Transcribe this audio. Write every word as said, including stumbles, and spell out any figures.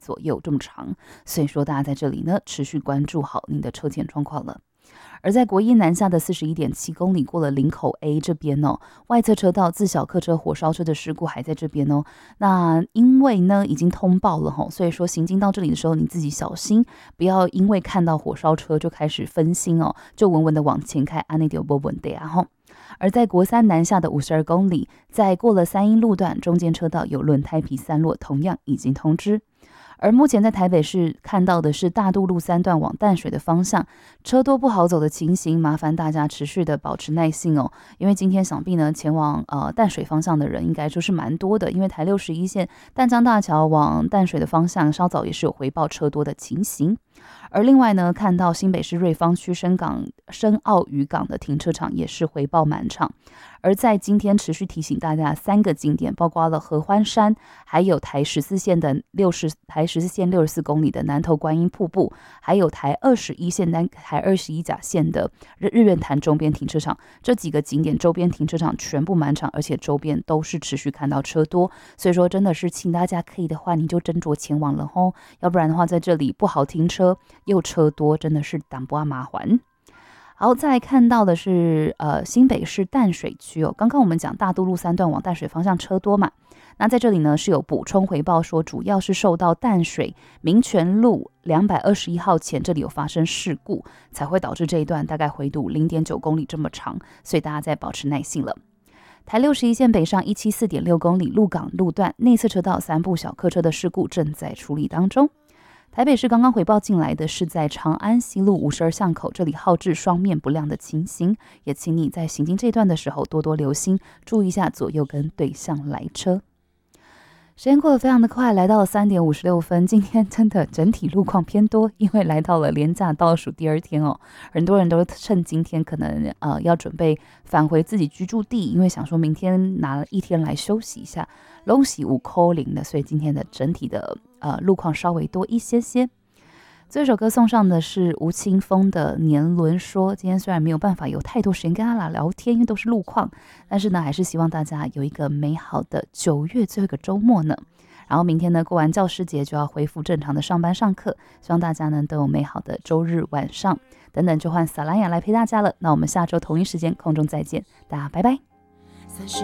左右这么长，所以说大家在这里呢持续关注好您的车前状况了。而在国一南下的 四十一点七公里过了林口 A 这边哦，外侧车道自小客车火烧车的事故还在这边哦。那因为呢已经通报了吼，所以说行经到这里的时候你自己小心，不要因为看到火烧车就开始分心哦，就稳稳的往前开，安内丢不稳的啊吼。而在国三南下的五十二公里，在过了三鶯路段中间车道有轮胎皮散落，同样已经通知。而目前在台北市看到的是大渡路三段往淡水的方向，车多不好走的情形，麻烦大家持续的保持耐性哦。因为今天想必呢，前往呃淡水方向的人应该就是蛮多的，因为台六十一线淡江大桥往淡水的方向，稍早也是有回报车多的情形。而另外呢，看到新北市瑞芳区深港深澳渔港的停车场也是回报满场。而在今天持续提醒大家三个景点，包括了合欢山，还有台十四线的六十台十四线六十四公里的南投观音瀑布，还有台二十一线南台二十一甲线的日日月潭周边停车场，这几个景点周边停车场全部满场，而且周边都是持续看到车多，所以说真的是请大家可以的话，你就斟酌前往了吼，要不然的话在这里不好停车，又车多，真的是挡不啊麻烦。好，再来看到的是呃新北市淡水区哦，刚刚我们讲大渡路三段往淡水方向车多嘛，那在这里呢是有补充回报说，主要是受到淡水民权路两百二十一号前这里有发生事故，才会导致这一段大概回堵 零点九公里这么长，所以大家再保持耐性了。台六十一线北上一百七十四点六公里鹿港路段内侧车道三部小客车的事故正在处理当中。台北市刚刚回报进来的是在长安西路五十二巷口，这里号志双面不亮的情形，也请你在行经这段的时候多多留心，注意一下左右跟对向来车。时间过得非常的快，来到了三点五十六分。今天真的整体路况偏多，因为来到了连假倒数第二天哦，很多人都趁今天可能呃要准备返回自己居住地，因为想说明天拿了一天来休息一下，拢是有可能的，所以今天的整体的呃路况稍微多一些些。这首歌送上的是吴青峰的《年轮说》。今天虽然没有办法有太多时间跟他俩聊天，因为都是路况，但是呢，还是希望大家有一个美好的九月最后一个周末呢。然后明天呢，过完教师节就要恢复正常的上班上课，希望大家呢都有美好的周日晚上。等等就换萨拉雅来陪大家了。那我们下周同一时间空中再见，大家拜拜。三十